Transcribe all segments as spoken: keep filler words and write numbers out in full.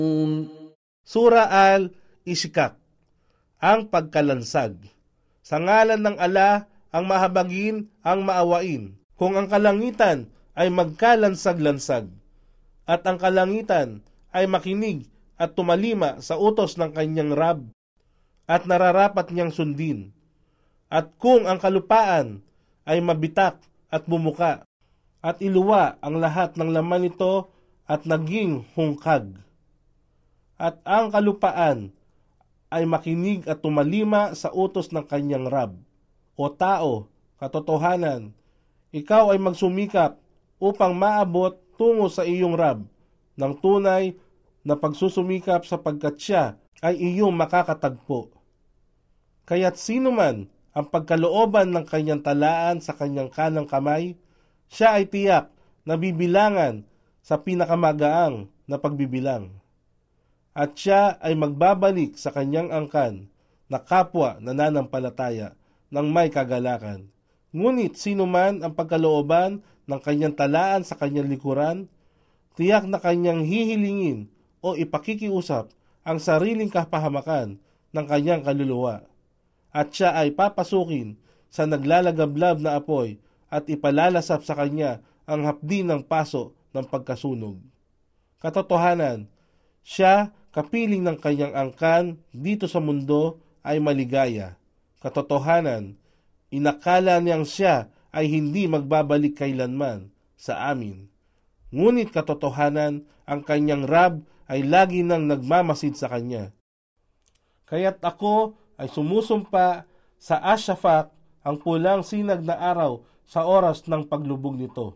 Sura al-Ishkak, ang pagkalansag. Sa ngalan ng ala, ang mahabagin, ang maawain. Kung ang kalangitan ay magkalansag-lansag, at ang kalangitan ay makinig at tumalima sa utos ng kanyang Rab, at nararapat niyang sundin. At kung ang kalupaan ay mabitak at bumuka, at iluwa ang lahat ng laman nito at naging hungkag. At ang kalupaan ay makinig at tumalima sa utos ng kanyang Rab. O tao, katotohanan, ikaw ay magsumikap upang maabot tungo sa iyong Rab ng tunay na pagsusumikap sapagkat siya ay iyong makakatagpo. Kaya't sino man ang pagkalooban ng kanyang talaan sa kanyang kanang kamay, siya ay tiyak na bibilangan sa pinakamagaang na pagbibilang. At siya ay magbabalik sa kanyang angkan na kapwa nananampalataya ng may kagalakan. Ngunit sino man ang pagkalooban ng kanyang talaan sa kanyang likuran, tiyak na kanyang hihilingin o ipakikiusap ang sariling kapahamakan ng kanyang kaluluwa. At siya ay papasukin sa naglalagablab na apoy at ipalalasap sa kanya ang hapdi ng paso ng pagkasunog. Katotohanan, siya, kapiling ng kanyang angkan dito sa mundo, ay maligaya. Katotohanan, inakala niyang siya ay hindi magbabalik kailanman sa amin. Ngunit katotohanan, ang kanyang Rab ay lagi nang nagmamasid sa kanya. Kaya't ako ay sumusumpa sa Ashafak, ang pulang sinag na araw sa oras ng paglubog nito.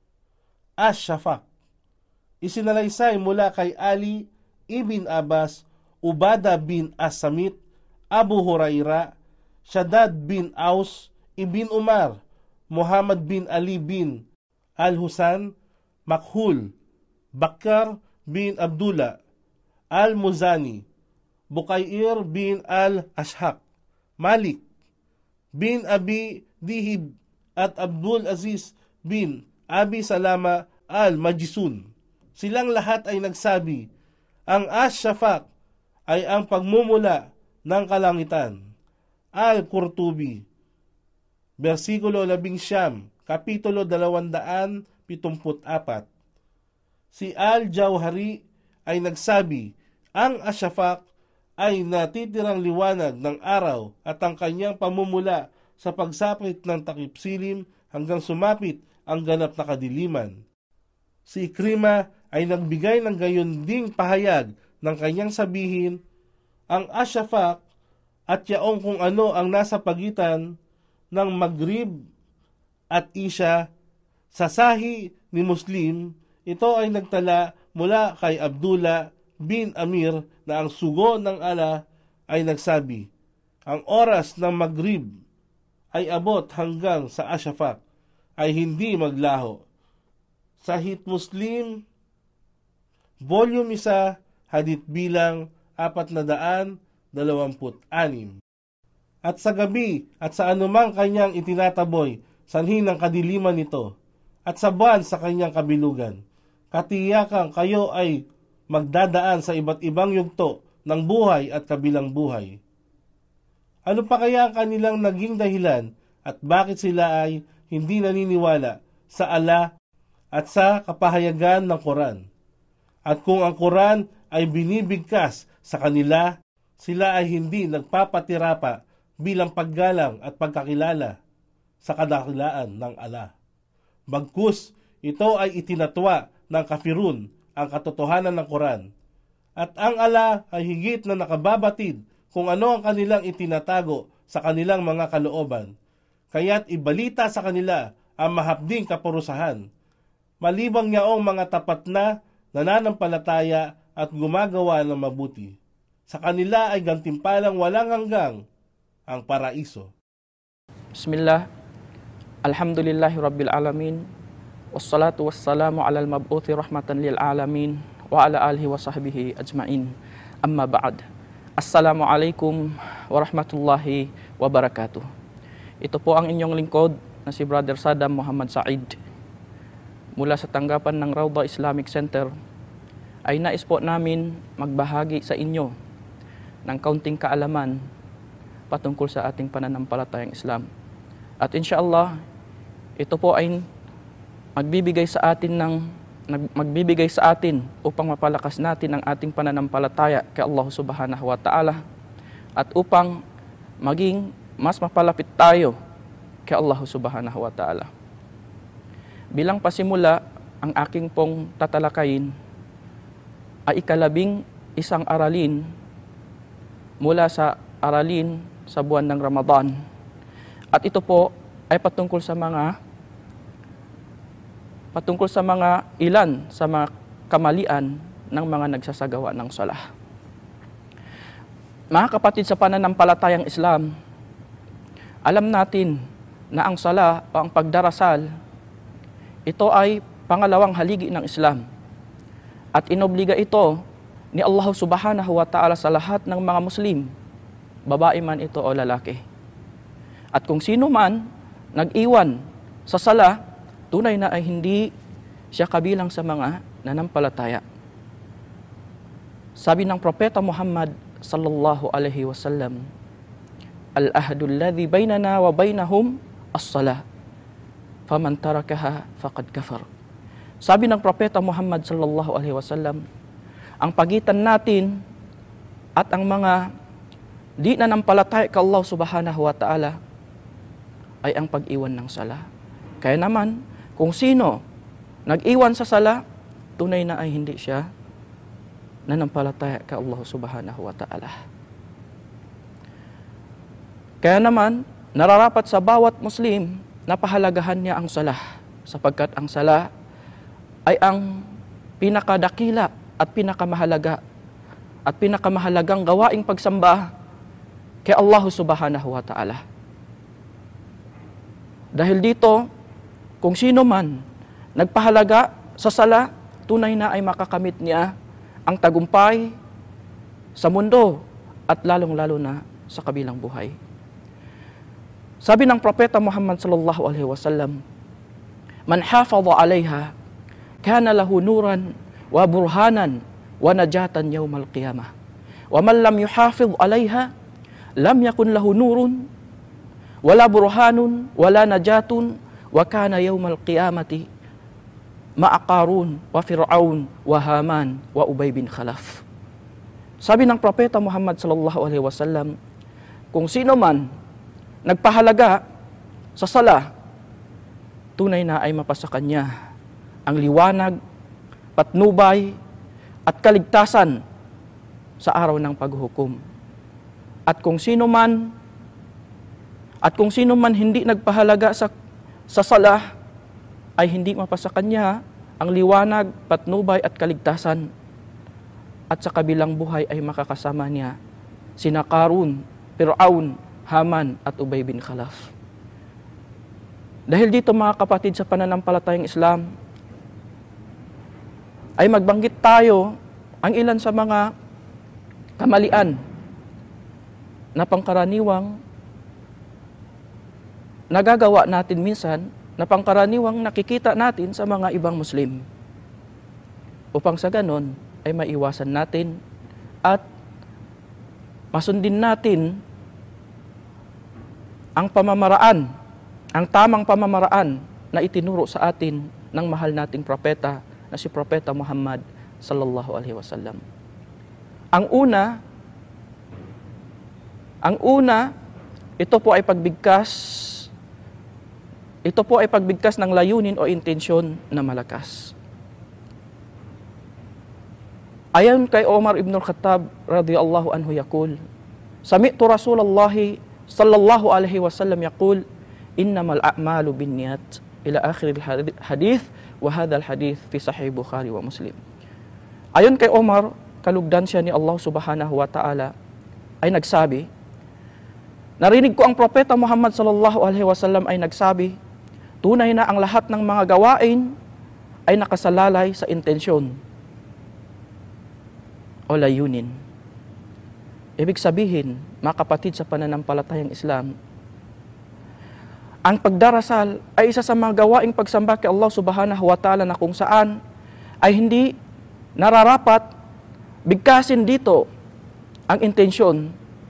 Ashafak, isinalaysay mula kay Ali ibn Abbas, Ubada bin As-Samit, Abu Huraira, Shaddad bin Aus, Ibn Umar, Muhammad bin Ali bin Al-Husan, Makhul, Bakar bin Abdullah, Al-Muzani, Bukair bin Al-Ashhaq, Malik bin Abi Dihib at Abdul Aziz bin Abi Salama Al-Majisun. Silang lahat ay nagsabi, ang Ash-Shafaq ay ang pagmumula ng kalangitan. Al-Qurtubi, versikulo labing siyam, kapitulo dalawandaan pitumput apat. Si Al-Jawhari ay nagsabi, ang Ash-Shafaq ay natitirang liwanag ng araw at ang kanyang pamumula sa pagsapit ng takip silim hanggang sumapit ang ganap na kadiliman. Si Ikrima ay nagbigay ng gayon ding pahayag ng kanyang sabihin, ang Ash-Shafaq at yaong kung ano ang nasa pagitan ng Maghrib at Isha sa sahi ni Muslim. Ito ay nagtala mula kay Abdullah bin Amir na ang sugo ng ala ay nagsabi, ang oras ng Maghrib ay abot hanggang sa Ash-Shafaq ay hindi maglaho. Sahih Muslim, volume one, hadith bilang apat na daan dalawamput anim. At sa gabi at sa anumang kanyang itinataboy, sanhin ng kadiliman nito, at sa buwan sa kanyang kabilugan, katiyakang kayo ay magdadaan sa iba't ibang yugto ng buhay at kabilang buhay. Ano pa kaya ang kanilang naging dahilan at bakit sila ay hindi naniniwala sa Allah at sa kapahayagan ng Quran? At kung ang Quran ay binibigkas sa kanila, sila ay hindi nagpapatirapa bilang paggalang at pagkakilala sa kadakilaan ng Allah. Bagkus, ito ay itinatwa ng kafirun ang katotohanan ng Quran. At ang Allah ay higit na nakababatid kung ano ang kanilang itinatago sa kanilang mga kalooban. Kaya't ibalita sa kanila ang mahapding kaparusahan. Malibang yaong mga tapat na nananampalataya at gumagawa ng mabuti. Sa kanila ay gantimpalang walang hanggang ang paraiso. Bismillah, alhamdulillahi rabbil alamin, wassalatu wassalamu alal mab'uthi rahmatan lil alamin, wa ala alihi wa sahbihi ajmain. Amma ba'd. Assalamualaikum warahmatullahi wabarakatuh. Ito po ang inyong lingkod na si Brother Saddam Muhammad Said mula sa tanggapan ng Rawda Islamic Center ay nais po namin magbahagi sa inyo ng kaunting kaalaman patungkol sa ating pananampalatayang Islam. At insyaallah, ito po ay magbibigay sa atin ng magbibigay sa atin upang mapalakas natin ang ating pananampalataya kay Allah Subhanahu wa Ta'ala at upang maging mas mapalapit tayo kay Allah Subhanahu wa Ta'ala. Bilang pasimula, ang aking pong tatalakayin ay ikalabing isang aralin mula sa aralin sa buwan ng Ramadan. At ito po ay patungkol sa mga patungkol sa mga ilan sa mga kamalian ng mga nagsasagawa ng salah. Mga kapatid sa pananampalatayang Islam, alam natin na ang salah o ang pagdarasal, ito ay pangalawang haligi ng Islam. At inobliga ito ni Allah Subhanahu wa Ta'ala sa lahat ng mga Muslim, babae man ito o lalaki. At kung sino man nag-iwan sa sala, tunay na ay hindi siya kabilang sa mga nanampalataya. Sabi ng Propeta Muhammad sallallahu alaihi wasallam, "Al-ahdu alladhi bainana wa bainahum as-salah. Faman tarakaha faqad kafar." Sabi ng Propeta Muhammad sallallahu alaihi wasallam, ang pagitan natin at ang mga di nanampalataya kay Allah Subhanahu wa Ta'ala ay ang pag-iwan ng sala. Kaya naman, kung sino nag-iwan sa sala, tunay na ay hindi siya nanampalataya kay Allah Subhanahu wa Ta'ala. Kaya naman, nararapat sa bawat Muslim na pahalagahan niya ang sala, sapagkat ang sala ay ang pinakadakila at pinakamahalaga at pinakamahalagang gawaing pagsamba kay Allah Subhanahu wa Ta'ala. Dahil dito, kung sino man nagpahalaga sa sala, tunay na ay makakamit niya ang tagumpay sa mundo at lalong-lalo na sa kabilang buhay. Sabi ng Propeta Muhammad sallallahu alaihi wasallam, "Man hafadha 'alayha kana lahu nuran wa burhanan wa najatan yawmal qiyamah. Wa man lam yuhafidh 'alayha lam yakun lahu nurun wala burhanun wala najatun wa kana yawmal qiyamati ma'a Qarun wa Fir'aun wa Haman wa Ubay bin Khalaf." Sabi ng Propeta Muhammad sallallahu alaihi wasallam, kung sino man nagpahalaga sa sala, tunay na ay mapasa kanya ang liwanag, patnubay, at kaligtasan sa araw ng paghuhukom. At kung sino man at kung sino man hindi nagpahalaga sa sa sala, ay hindi mapasa kanya ang liwanag, patnubay, at kaligtasan. At sa kabilang buhay ay makakasama niya sina Qarun, Fir'aun, Haman, at Ubay bin Khalaf. Dahil dito mga kapatid sa pananampalatayang Islam, ay magbanggit tayo ang ilan sa mga kamalian na pangkaraniwang nagagawa natin minsan, na pangkaraniwang nakikita natin sa mga ibang Muslim. Upang sa ganon ay maiwasan natin at masundin natin ang pamamaraan, ang tamang pamamaraan na itinuro sa atin ng mahal nating propeta na si Propeta Muhammad sallallahu alaihi wasallam. Ang una, ang una, ito po ay pagbigkas, ito po ay pagbigkas ng layunin o intensyon na malakas. Ayon kay Omar ibn al-Khattab radhiyallahu anhu yaqul, "Sami'tu Rasulullah sallallahu alaihi wasallam yaqul, innamal a'malu binniyat." Ila akhir al-hadith, wa hadha al-hadith fi sahih Bukhari wa Muslim. Ayon kay Omar, kalugdan siya ni Allah Subhanahu wa Ta'ala, ay nagsabi, narinig ko ang Propeta Muhammad sallallahu alaihi wasallam ay nagsabi, tunay na ang lahat ng mga gawain ay nakasalalay sa intensyon o layunin. Ibig sabihin, mga kapatid sa pananampalatayang Islam, ang pagdarasal ay isa sa mga gawaing pagsamba kay Allah Subhanahu wa Ta'ala na kung saan ay hindi nararapat bigkasin dito ang intensyon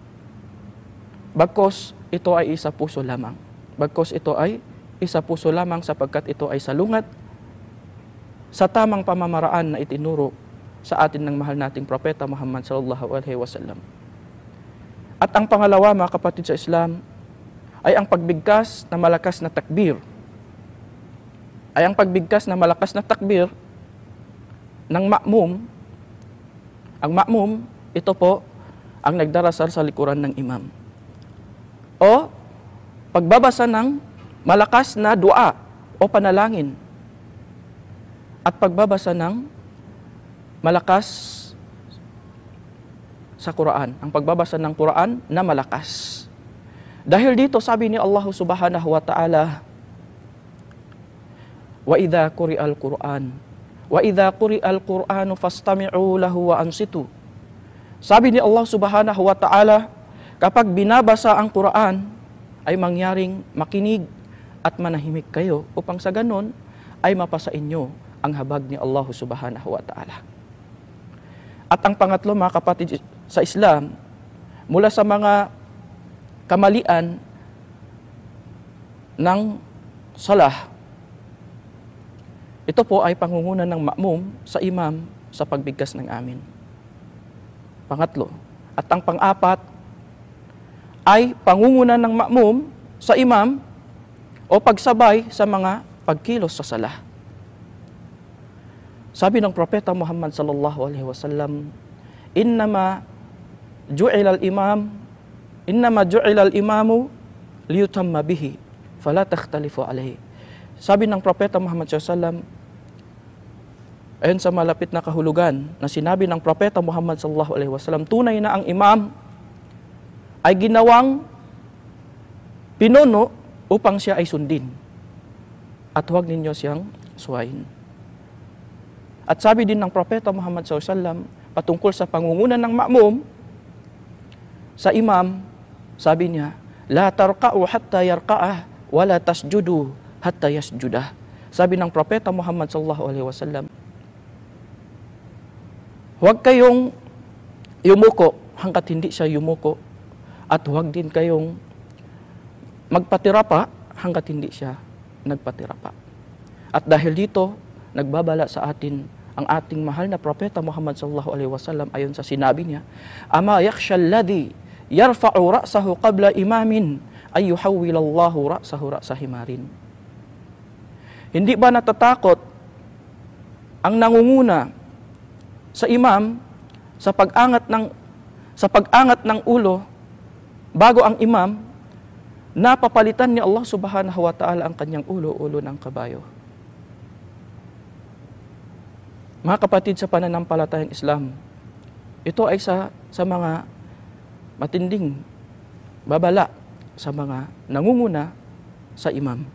bagkos ito ay isa puso lamang. Bagkos ito ay isa puso lamang sapagkat ito ay salungat sa tamang pamamaraan na itinuro sa atin ng mahal nating propeta Muhammad sallallahu alaihi wasallam. At ang pangalawa, mga kapatid sa Islam, ay ang pagbigkas na malakas na takbir. Ay ang pagbigkas na malakas na takbir ng ma'mum. Ang ma'mum, ito po ang nagdarasal sa likuran ng imam. O pagbabasa ng malakas na dua o panalangin. At pagbabasa ng malakas sa Quran. Ang pagbabasa ng Quran na malakas. Dahil dito sabi ni Allah subhanahu wa ta'ala, wa idha quri'al Quran wa idha quri'al Quranu fastami'u lahu wa ansitu. Sabi ni Allah subhanahu wa ta'ala, kapag binabasa ang Quran ay mangyaring makinig at manahimik kayo upang sa ganon ay mapasa inyo ang habag ni Allah subhanahu wa ta'ala. At ang pangatlo, mga kapatid sa Islam, mula sa mga kamalian ng salah, ito po ay pangungunan ng ma'mum sa imam sa pagbigkas ng amin. Pangatlo. At ang pang-apat ay pangungunan ng ma'mum sa imam o pagsabay sa mga pagkilos sa salah. Sabi ng propeta Muhammad sallallahu alaihi wasallam, innama ju'ila al-imam innama ju'ila al-imamu liyutamma bihi fala takhtalifu alayhi. Sabi ng propeta Muhammad sallallahu alaihi wasallam, ayon sa malapit na kahulugan na sinabi ng propeta Muhammad sallallahu alaihi wasallam, tunay na ang imam ay ginawang pinuno upang siya ay sundin at huwag ninyo siyang suwayin. At sabi din ng propeta Muhammad sallallahu alaihi wasallam patungkol sa pangungunan ng ma'mum sa imam, sabi niya, la tarqa'u hatta yarqa'ah wa la tasjudu hatta yasjudah. Sabi ng propeta Muhammad sallallahu alaihi wasallam, huwag kayong yumuko hanggat hindi siya yumuko at huwag din kayong magpatirapa hanggat hindi siya nagpatirapa. At dahil dito, nagbabala sa atin ang ating mahal na propeta Muhammad sallallahu alaihi wasallam ayon sa sinabi niya, ama yakhsha alladhi yarfa'u ra'sahu qabla imamin ay yuhawwilallahu ra'sahu ra'sa himarin. Hindi ba natatakot ang nangunguna sa imam sa pag-angat ng sa pag-angat ng ulo bago ang imam na papalitan ni Allah subhanahu wa ta'ala ang kanyang ulo-ulo ng kabayo? Mga kapatid sa pananampalatayang Islam, ito ay sa, sa mga matinding babala sa mga nangunguna sa imam.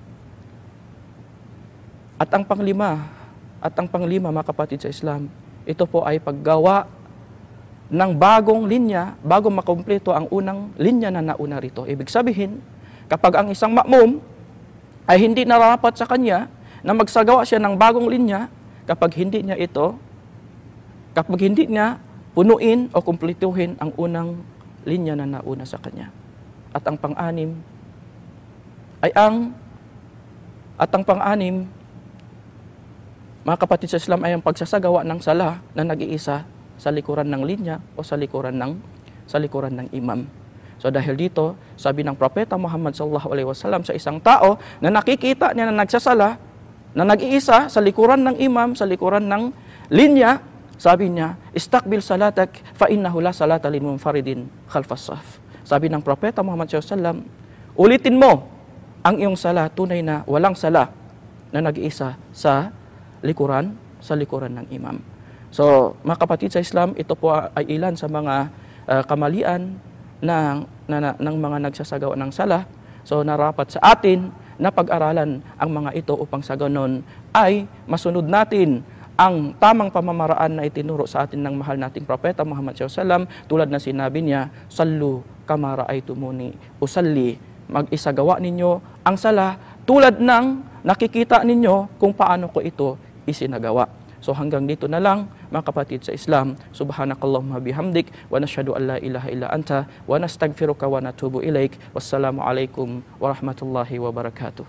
At ang panglima, at ang panglima mga kapatid sa Islam, ito po ay paggawa ng bagong linya bago makumpleto ang unang linya na nauna rito. Ibig sabihin, kapag ang isang ma'mum ay hindi nararapat sa kanya na magsagawa siya ng bagong linya, kapag hindi niya ito, kapag hindi niya punuin o kumpletuhin ang unang linya na nauna sa kanya. At ang pang-anim ay ang at ang pang-anim, mga kapatid sa Islam, ay ang pagsasagawa ng sala na nag-iisa sa likuran ng linya o sa likuran ng sa likuran ng imam. So dahil dito, sabi ng propeta Muhammad sallallahu alaihi wasallam sa isang tao na nakikita niya na nagsasala, na nag-iisa sa likuran ng imam, sa likuran ng linya, sabi niya, istakbil salatak fa innahu la salata lil munfaridin khalfas saf. Sabi ng propeta Muhammad sallallahu alaihi wasallam, ulitin mo ang iyong sala, tunay na walang sala na nag-iisa sa likuran, sa likuran ng imam. So, mga kapatid sa Islam, ito po ay ilan sa mga uh, kamalian ng, na, na, ng mga nagsasagawa ng sala. So, narapat sa atin na pag-aralan ang mga ito upang sa ganon ay masunod natin ang tamang pamamaraan na itinuro sa atin ng mahal nating propeta Muhammad sallallahu alaihi wasallam, tulad na sinabi niya, sallu kama ra'aytumuni usalli, mag-isagawa ninyo ang sala tulad ng nakikita ninyo kung paano ko ito isinagawa. So hanggang dito na lang mga kapatid sa Islam. Subhanakallahumma bihamdik wa nashhadu an la ilaha illa anta wa nastaghfiruka wa natubu ilaik. Wassalamu alaikum warahmatullahi wabarakatuh.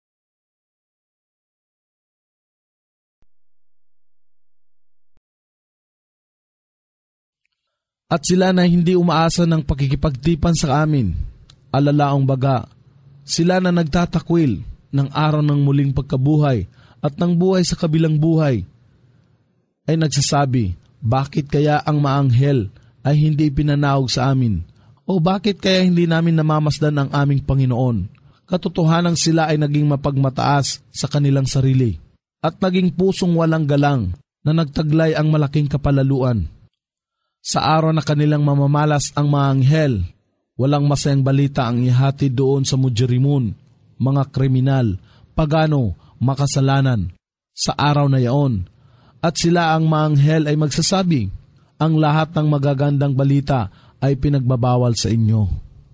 At sila na hindi umaasa ng pakikipagtipan sa amin, alalaong baga, sila na nagtatakwil ng araw ng muling pagkabuhay at ng buhay sa kabilang buhay, ay nagsasabi, bakit kaya ang maanghel ay hindi pinanaog sa amin? O bakit kaya hindi namin namamasdan ang aming Panginoon? Katotohanang sila ay naging mapagmataas sa kanilang sarili at naging pusong walang galang na nagtaglay ang malaking kapalaluan. Sa araw na kanilang mamamalas ang mga anghel, walang masayang balita ang ihati doon sa mujrimun, mga kriminal, pagano, makasalanan, sa araw na yaon. At sila ang mga anghel ay magsasabi, ang lahat ng magagandang balita ay pinagbabawal sa inyo.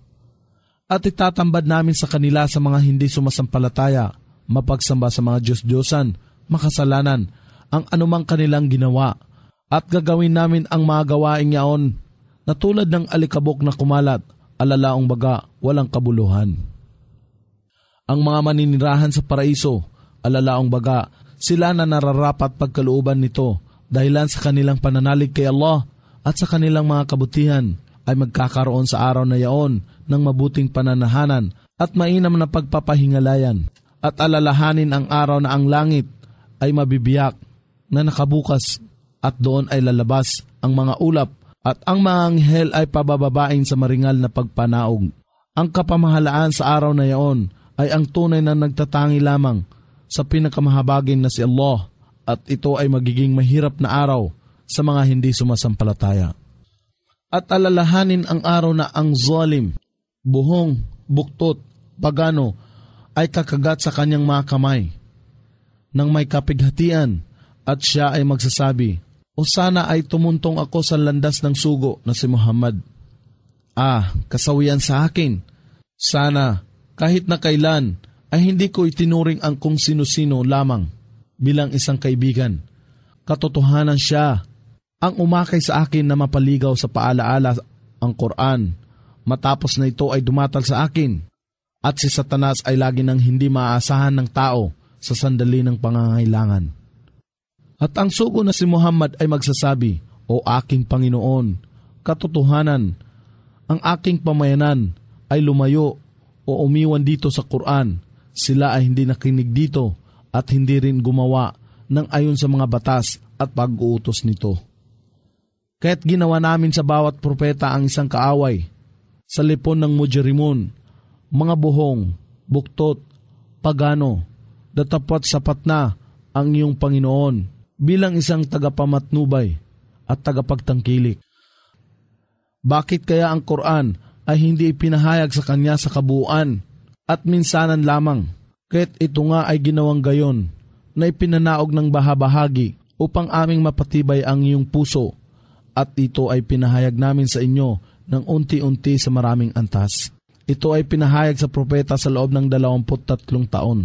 At itatambad namin sa kanila sa mga hindi sumasampalataya, mapagsamba sa mga Diyos-Diyosan, makasalanan, ang anumang kanilang ginawa. At gagawin namin ang mga gawaing yaon na tulad ng alikabok na kumalat, alalaong baga, walang kabuluhan. Ang mga maninirahan sa paraiso, alalaong baga, sila na nararapat pagkalooban nito dahilan sa kanilang pananalig kay Allah at sa kanilang mga kabutihan ay magkakaroon sa araw na yaon ng mabuting pananahanan at mainam na pagpapahingalayan at alalahanin ang araw na ang langit ay mabibiyak na nakabukas at doon ay lalabas ang mga ulap at ang mga anghel ay pabababain sa maringal na pagpanaog. Ang kapamahalaan sa araw na yaon ay ang tunay na nagtatangi lamang sa pinakamahabagin na si Allah at ito ay magiging mahirap na araw sa mga hindi sumasampalataya. At alalahanin ang araw na ang zalim, buhong, buktot, pagano ay kakagat sa kanyang mga kamay nang may kapighatian at siya ay magsasabi, o sana ay tumuntong ako sa landas ng sugo na si Muhammad. Ah, kasawian sa akin. Sana kahit na kailan ay hindi ko itinuring ang kung sino-sino lamang bilang isang kaibigan. Katotohanan siya ang umakay sa akin na mapaligaw sa paalaala ang Quran. Matapos na ito ay dumatal sa akin at si Satanas ay lagi nang hindi maaasahan ng tao sa sandali ng pangangailangan. At ang sugo na si Muhammad ay magsasabi, o aking Panginoon, katotohanan, ang aking pamayanan ay lumayo o umiwan dito sa Quran. Sila ay hindi nakinig dito at hindi rin gumawa ng ayon sa mga batas at pag-uutos nito. Kaya't ginawa namin sa bawat propeta ang isang kaaway, sa lipon ng mujrimun, mga buhong, buktot, pagano, datapot sapat na ang iyong Panginoon bilang isang tagapamatnubay at tagapagtangkilik. Bakit kaya ang Quran ay hindi ipinahayag sa kanya sa kabuuan at minsanan lamang, kaya't ito nga ay ginawang gayon na ipinanaog ng bahabahagi upang aming mapatibay ang iyong puso at ito ay pinahayag namin sa inyo ng unti-unti sa maraming antas. Ito ay pinahayag sa propeta sa loob ng dalawamput tatlong taon.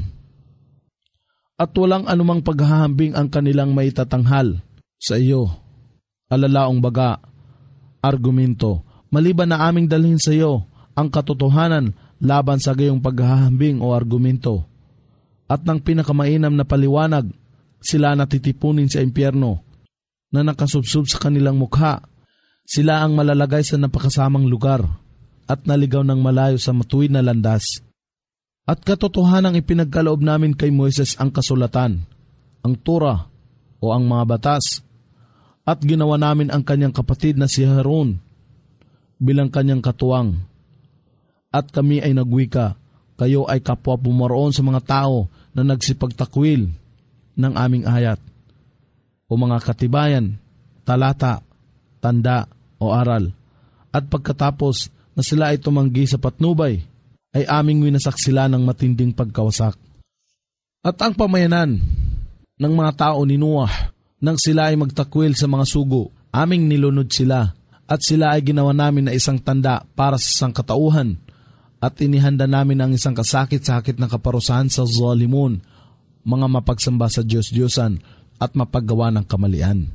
At walang anumang paghahambing ang kanilang maitatanghal sa iyo, alalaong baga, argumento, maliban na aming dalhin sa iyo ang katotohanan laban sa gayong paghahambing o argumento. At ng pinakamainam na paliwanag, sila natitipunin sa impyerno na nakasubsub sa kanilang mukha. Sila ang malalagay sa napakasamang lugar at naligaw ng malayo sa matuwid na landas. At katotohanang ipinagkaloob namin kay Moises ang kasulatan, ang Torah o ang mga batas, at ginawa namin ang kanyang kapatid na si Harun bilang kanyang katuwang. At kami ay nagwika, kayo ay kapwa pumaroon sa mga tao na nagsipagtakwil ng aming ayat, o mga katibayan, talata, tanda o aral. At pagkatapos na sila ay tumanggi sa patnubay, ay aming winasak sila ng matinding pagkawasak. At ang pamayanan ng mga tao ni Noah, nang sila ay magtakwil sa mga sugo, aming nilunod sila, at sila ay ginawa namin na isang tanda para sa sangkatauhan, at inihanda namin ang isang kasakit-sakit na kaparusahan sa zalimun, mga mapagsamba sa Diyos-Diyosan, at mapaggawa ng kamalian.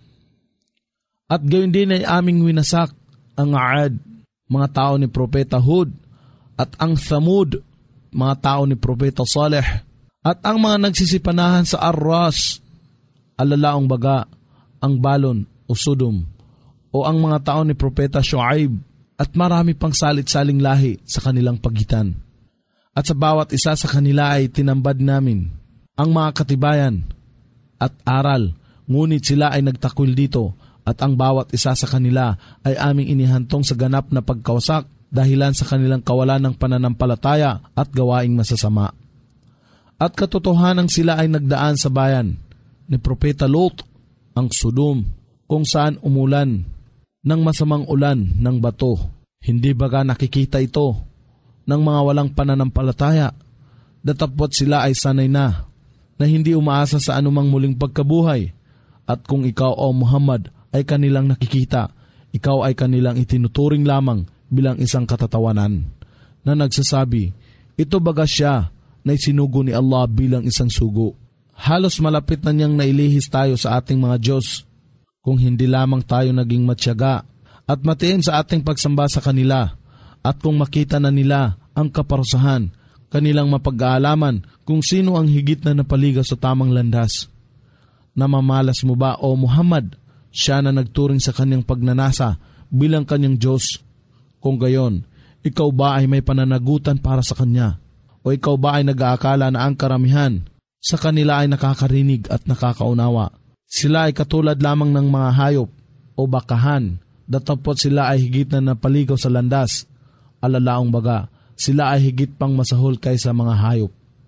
At gayon din ay aming winasak ang Aad, mga tao ni Propeta Hud, at ang Thamud, mga tao ni Propeta Saleh, at ang mga nagsisipanahan sa Arras, alalaong baga, ang Balon o Sodom, o ang mga tao ni Propeta Shuaib, at marami pang salit-saling lahi sa kanilang pagitan. At sa bawat isa sa kanila ay tinambad namin ang mga katibayan at aral, ngunit sila ay nagtakwil dito, at ang bawat isa sa kanila ay aming inihantong sa ganap na pagkawasak dahilan sa kanilang kawalan ng pananampalataya at gawaing masasama. At katotohanan sila ay nagdaan sa bayan ni Propeta Lot, ang Sodom, kung saan umulan ng masamang ulan ng bato. Hindi baga nakikita ito ng mga walang pananampalataya, datapot sila ay sanay na, na hindi umaasa sa anumang muling pagkabuhay. At kung ikaw o Muhammad ay kanilang nakikita, ikaw ay kanilang itinuturing lamang bilang isang katatawanan, na nagsasabi, ito baga siya na isinugo ni Allah bilang isang sugo. Halos malapit na niyang nailihis tayo sa ating mga Diyos, kung hindi lamang tayo naging matyaga at matiin sa ating pagsamba sa kanila, at kung makita na nila ang kaparusahan, kanilang mapag-aalaman kung sino ang higit na napaligaw sa tamang landas. Namamalas mo ba o Muhammad, siya na nagturing sa kanyang pagnanasa bilang kanyang Diyos? Kung gayon, ikaw ba ay may pananagutan para sa kanya? O ikaw ba ay nag-aakala na ang karamihan sa kanila ay nakakarinig at nakakaunawa? Sila ay katulad lamang ng mga hayop o bakahan, datapot sila ay higit na napaligaw sa landas. Alalaong baga, sila ay higit pang masahol kaysa mga hayop.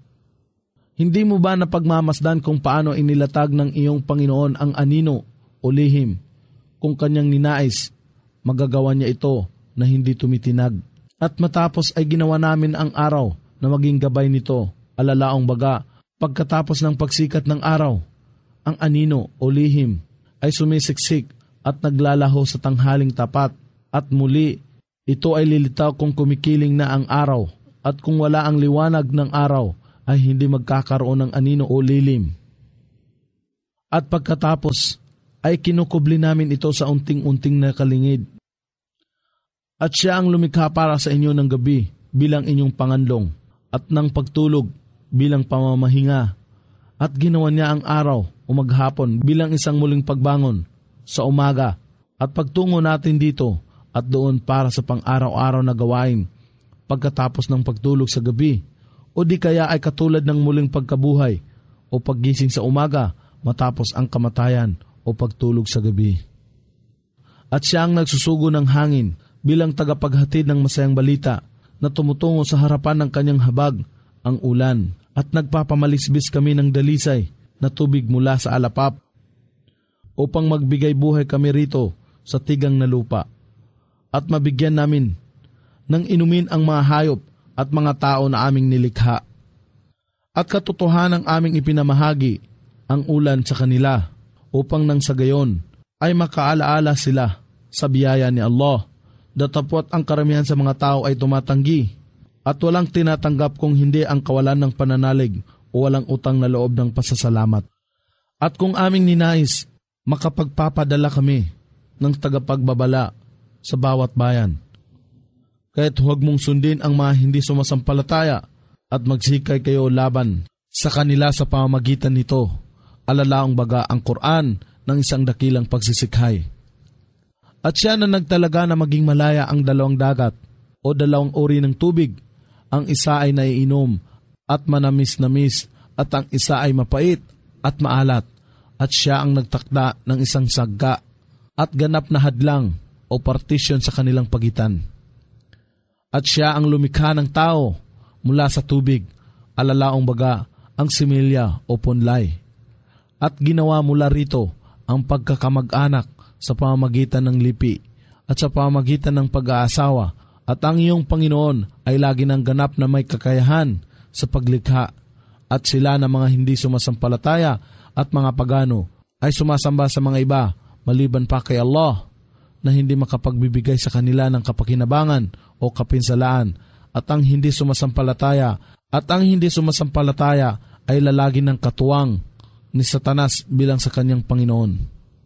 Hindi mo ba napagmamasdan kung paano inilatag ng iyong Panginoon ang anino o lihim? Kung kanyang ninais, magagawa niya ito na hindi tumitinag. At matapos ay ginawa namin ang araw na maging gabay nito. Alalaong baga, pagkatapos ng pagsikat ng araw, ang anino o lihim ay sumisiksik at naglalaho sa tanghaling tapat. At muli, ito ay lilitaw kung kumikiling na ang araw, at kung wala ang liwanag ng araw, ay hindi magkakaroon ng anino o lilim. At pagkatapos, ay kinukubli namin ito sa unting-unting na kalingid. At siya ang lumikha para sa inyo ng gabi bilang inyong panganlong, at ng pagtulog bilang pamamahinga. At ginawa niya ang araw o maghapon bilang isang muling pagbangon sa umaga, at pagtungo natin dito at doon para sa pang-araw-araw na gawain pagkatapos ng pagtulog sa gabi, o di kaya ay katulad ng muling pagkabuhay o paggising sa umaga matapos ang kamatayan o pagtulog sa gabi. At siya ang nagsusugo ng hangin bilang tagapaghatid ng masayang balita na tumutungo sa harapan ng kanyang habag, ang ulan, at nagpapamalisbis kami ng dalisay na tubig mula sa alapap upang magbigay buhay kami rito sa tigang na lupa, at mabigyan namin ng inumin ang mga hayop at mga tao na aming nilikha. At katotohanang aming ipinamahagi ang ulan sa kanila upang nang sa gayon ay makaalaala sila sa biyaya ni Allah, datapot ang karamihan sa mga tao ay tumatanggi at walang tinatanggap kung hindi ang kawalan ng pananalig o walang utang na loob ng pasasalamat. At kung aming ninais, makapagpapadala kami ng tagapagbabala sa bawat bayan. Kaya't huwag mong sundin ang mga hindi sumasampalataya at magsikay kayo laban sa kanila sa pamamagitan nito. Alalaong baga ang Quran ng isang dakilang pagsisikhay. At siya na nagtalaga na maging malaya ang dalawang dagat o dalawang uri ng tubig. Ang isa ay naiinom at manamis-namis, at ang isa ay mapait at maalat. At siya ang nagtakda ng isang sagga at ganap na hadlang o partition sa kanilang pagitan. At siya ang lumikha ng tao mula sa tubig, alalaong baga ang similya o punlay. At ginawa mula rito ang pagkakamag-anak sa pamamagitan ng lipi at sa pamamagitan ng pag-aasawa. At ang iyong Panginoon ay lagi ng ganap na may kakayahan sa paglikha. At sila na mga hindi sumasampalataya at mga pagano ay sumasamba sa mga iba maliban pa kay Allah, na hindi makapagbibigay sa kanila ng kapakinabangan o kapinsalaan. At ang hindi sumasampalataya at ang hindi sumasampalataya ay lalagi ng katuwang ni Satanas bilang sa kanyang Panginoon.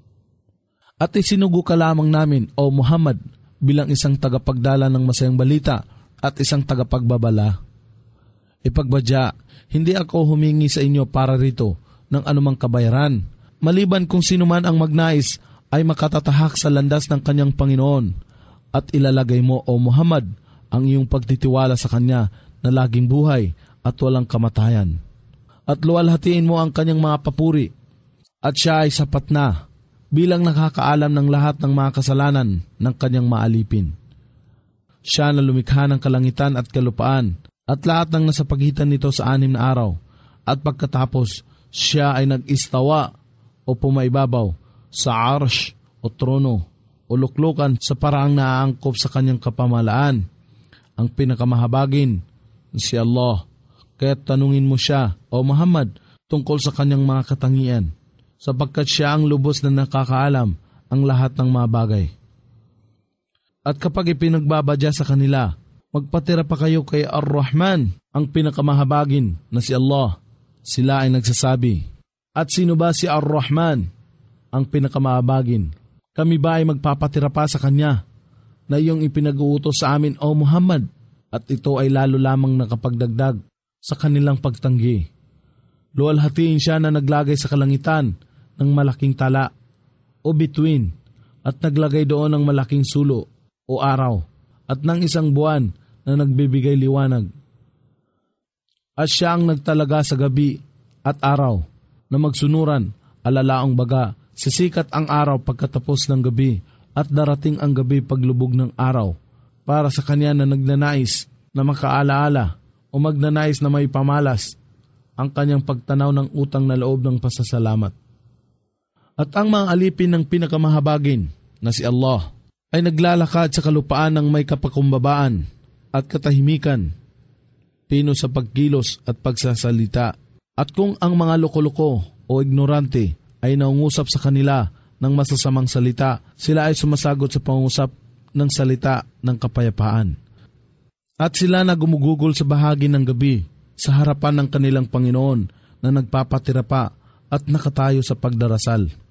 At isinugo ka lamang namin, O Muhammad, bilang isang tagapagdala ng masayang balita at isang tagapagbabala. Ipagbadya, hindi ako humingi sa inyo para rito ng anumang kabayaran, maliban kung sino man ang magnais ay makatatahak sa landas ng kanyang Panginoon, at ilalagay mo, O Muhammad, ang iyong pagtitiwala sa Kanya na laging buhay at walang kamatayan. At luwalhatiin mo ang Kanyang mga papuri, at Siya ay sapat na bilang nakakaalam ng lahat ng mga kasalanan ng Kanyang maalipin. Siya na lumikha ng kalangitan at kalupaan, at lahat ng nasa pagitan nito sa anim na araw, at pagkatapos Siya ay nag-istawa o pumaibabaw sa arsh o trono o luklukan sa paraang naaangkop sa kanyang kapamalaan. Ang pinakamahabagin, si Allah. Kaya't tanungin mo siya, O Muhammad, tungkol sa kanyang mga katangian, sapagkat siya ang lubos na nakakaalam ang lahat ng mga bagay. At kapag ipinagbabadya sa kanila, magpatira pa kayo kay Ar-Rahman, ang pinakamahabagin na si Allah. Sila ay nagsasabi, at sino ba si Ar-Rahman, ang pinakamahabagin? Kami ba ay magpapatira pa sa Kanya na iyong ipinag-uutos sa amin, O Muhammad? At ito ay lalo lamang nakapagdagdag sa kanilang pagtanggi. Luwalhatiin siya na naglagay sa kalangitan ng malaking tala o bituin, at naglagay doon ng malaking sulo o araw, at ng isang buwan na nagbibigay liwanag. At siya ang nagtalaga sa gabi at araw na magsunuran, alalaong baga, sisikat ang araw pagkatapos ng gabi, at darating ang gabi paglubog ng araw, para sa kanya na nagnanais na makaalaala o magnanais na may pamalas ang kanyang pagtanaw ng utang na loob ng pasasalamat. At ang mga alipin ng pinakamahabagin na si Allah ay naglalakad sa kalupaan ng may kapakumbabaan at katahimikan, pino sa pagkilos at pagsasalita. At kung ang mga loko-loko o ignorante ay naungusap sa kanila ng masasamang salita, sila ay sumasagot sa pangusap ng salita ng kapayapaan. At sila na gumugugol sa bahagi ng gabi sa harapan ng kanilang Panginoon na nagpapatira pa at nakatayo sa pagdarasal.